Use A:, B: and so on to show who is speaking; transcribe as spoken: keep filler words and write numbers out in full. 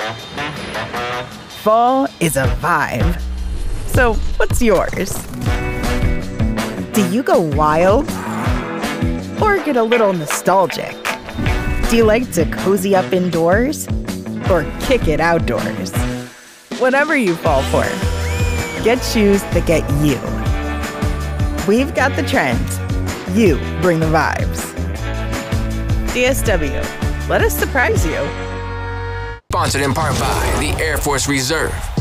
A: Fall is a vibe. So what's yours? Do you go wild? Or get a little nostalgic? Do you like to cozy up indoors? Or kick it outdoors? Whatever you fall for, get shoes that get you. We've got the trends. You bring the vibes. D S W, let us surprise you.
B: Sponsored in part by the Air Force Reserve.